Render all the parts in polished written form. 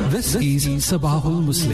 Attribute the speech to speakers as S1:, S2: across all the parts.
S1: This is Sabahul Muslim.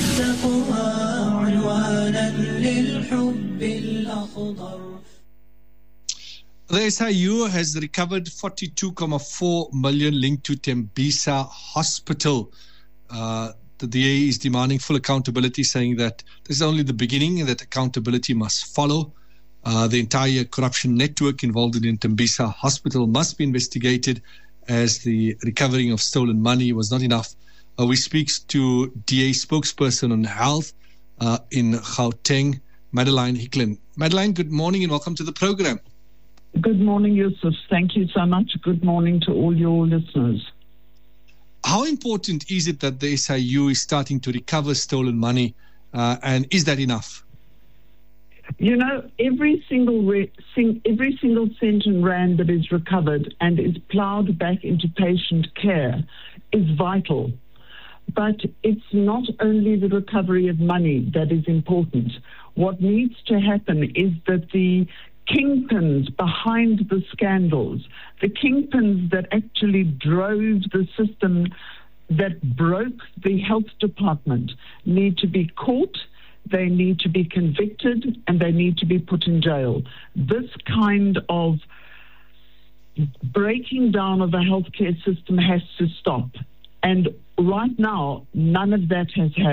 S2: The SIU has recovered 42.4 million linked to Tembisa Hospital. The DA is demanding full accountability, saying that this is only the beginning and that accountability must follow. The entire corruption network involved in Tembisa Hospital must be investigated, as the recovering of stolen money was not enough. We speak to DA spokesperson on health in Gauteng, Madeline Hicklin. Madeline, good morning and welcome to the program.
S3: Good morning, Yusuf. Thank you so much. Good morning to all your listeners.
S2: How important is it that the SIU is starting to recover stolen money, and is that enough?
S3: You know, every single cent and rand that is recovered and is ploughed back into patient care is vital. But it's not only the recovery of money that is important. What needs to happen is that the kingpins behind the scandals, the kingpins that actually drove the system that broke the health department, need to be caught, they need to be convicted, and they need to be put in jail. This kind of breaking down of the healthcare system has to stop. And right now, none of that has happened.